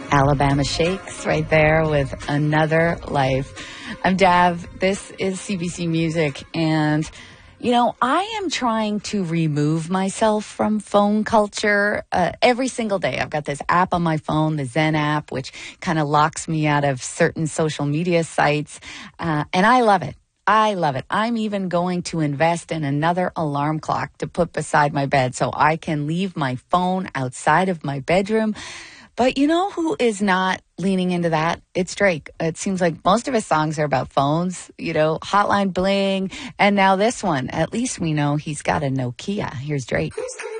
Alabama Shakes right there with Another Life. I'm Dav. This is CBC Music, and I am trying to remove myself from phone culture every single day. I've got this app on my phone, the Zen app, which kind of locks me out of certain social media sites, and I love it. I love it. I'm even going to invest in another alarm clock to put beside my bed so I can leave my phone outside of my bedroom. But you know who is not leaning into that? It's Drake. It seems like most of his songs are about phones, Hotline Bling. And now this one, at least we know he's got a Nokia. Here's Drake.